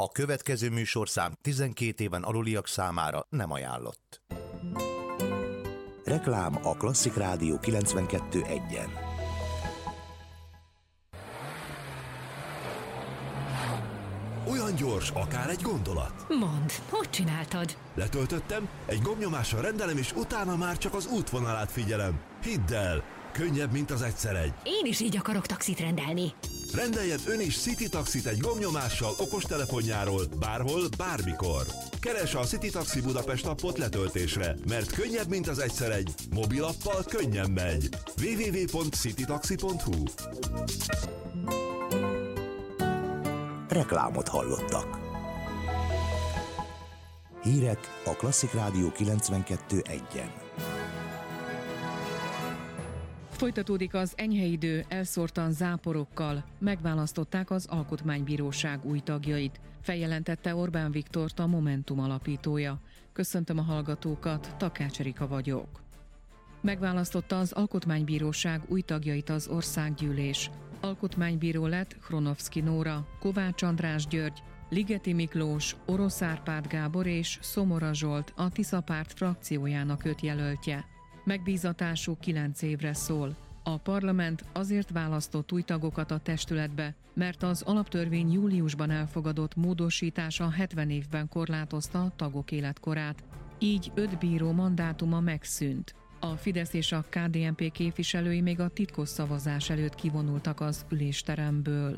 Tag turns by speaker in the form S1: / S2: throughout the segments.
S1: A következő műsorszám 12 éven aluliak számára nem ajánlott. Reklám a Klasszik Rádió 92.1-en.
S2: Olyan gyors, akár egy gondolat.
S3: Mondd, hogy csináltad?
S2: Letöltöttem, egy gombnyomással rendelem, és utána már csak az útvonalát figyelem. Hidd el, könnyebb, mint az egyszer egy.
S3: Én is így akarok taxit rendelni.
S2: Rendeljen ön is City Taxit egy gombnyomással okostelefonjáról, bárhol, bármikor. Keresse a City Taxi Budapest appot letöltésre, mert könnyebb, mint az egyszer egy. Mobilappal könnyen megy. www.citytaxi.hu.
S1: Reklámot hallottak. Hírek a Klasszik Rádió 92.1-en.
S4: Folytatódik az enyhe idő, elszórtan záporokkal. Megválasztották az Alkotmánybíróság új tagjait. Feljelentette Orbán Viktort, a Momentum alapítója. Köszöntöm a hallgatókat, Takács Erika vagyok. Megválasztotta az Alkotmánybíróság új tagjait az Országgyűlés. Alkotmánybíró lett Hronovszky Nóra, Kovács András György, Ligeti Miklós, Orosz Árpád Gábor és Szomora Zsolt, a Tisza Párt frakciójának 5 jelöltje. Megbízatásuk 9 évre szól. A parlament azért választott új tagokat a testületbe, mert az alaptörvény júliusban elfogadott módosítása 70 évben korlátozta a tagok életkorát. Így 5 bíró mandátuma megszűnt. A Fidesz és a KDNP képviselői még a titkos szavazás előtt kivonultak az ülésteremből.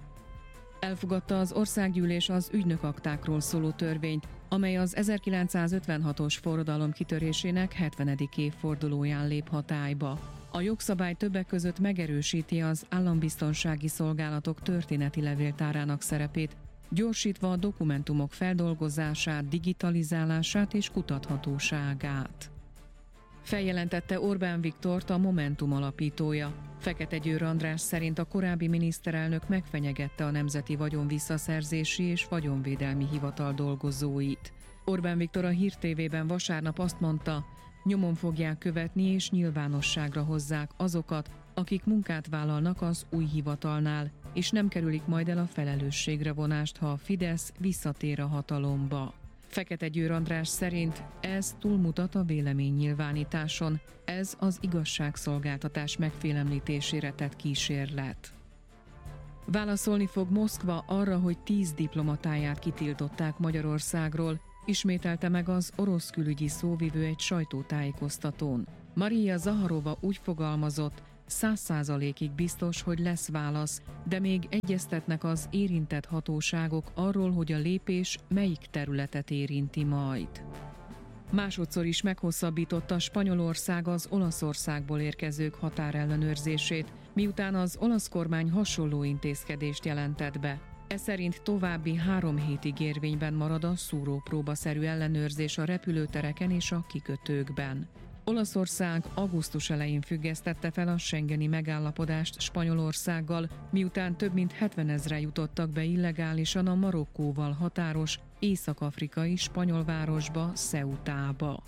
S4: Elfogadta az Országgyűlés az ügynökaktákról szóló törvényt, amely az 1956-os forradalom kitörésének 70. évfordulóján lép hatályba. A jogszabály többek között megerősíti az állambiztonsági szolgálatok történeti levéltárának szerepét, gyorsítva a dokumentumok feldolgozását, digitalizálását és kutathatóságát. Feljelentette Orbán Viktort, a Momentum alapítója. Fekete Győr András szerint a korábbi miniszterelnök megfenyegette a Nemzeti Vagyonvisszaszerzési és Vagyonvédelmi Hivatal dolgozóit. Orbán Viktor a Hír TV-ben vasárnap azt mondta, nyomon fogják követni és nyilvánosságra hozzák azokat, akik munkát vállalnak az új hivatalnál, és nem kerülik majd el a felelősségre vonást, ha a Fidesz visszatér a hatalomba. Fekete Győr András szerint ez túlmutat a véleménynyilvánításon, ez az igazságszolgáltatás megfélemlítésére tett kísérlet. Válaszolni fog Moszkva arra, hogy 10 diplomatáját kitiltották Magyarországról, ismételte meg az orosz külügyi szóvivő egy sajtótájékoztatón. Maria Zaharova úgy fogalmazott, 100%-ig biztos, hogy lesz válasz, de még egyeztetnek az érintett hatóságok arról, hogy a lépés melyik területet érinti majd. Másodszor is meghosszabbította Spanyolország az Olaszországból érkezők határellenőrzését, miután az olasz kormány hasonló intézkedést jelentett be. Ez szerint további 3 hétig érvényben marad a szúrópróbaszerű ellenőrzés a repülőtereken és a kikötőkben. Olaszország augusztus elején függesztette fel a schengeni megállapodást Spanyolországgal, miután több mint 70 000 jutottak be illegálisan a Marokkóval határos észak-afrikai spanyol városba, Ceutába.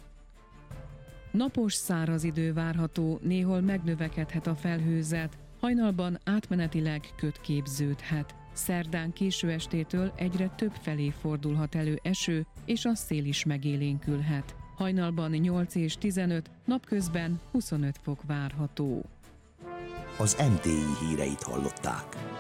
S4: Napos, száraz idő várható, néhol megnövekedhet a felhőzet, hajnalban átmenetileg köd képződhet. Szerdán késő estétől egyre több felé fordulhat elő eső, és a szél is megélénkülhet. Hajnalban 8 és 15, napközben 25 fok várható.
S1: Az NTI híreit hallották.